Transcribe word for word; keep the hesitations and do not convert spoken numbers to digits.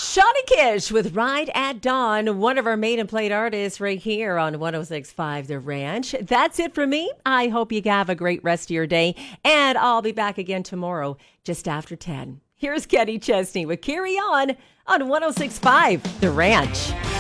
Shawnee Kish with Ride at Dawn, one of our maiden plate artists right here on one oh six point five The Ranch. That's it for me. I hope you have a great rest of your day, and I'll be back again tomorrow just after ten. Here's Kenny Chesney with Carry On on one oh six point five The Ranch.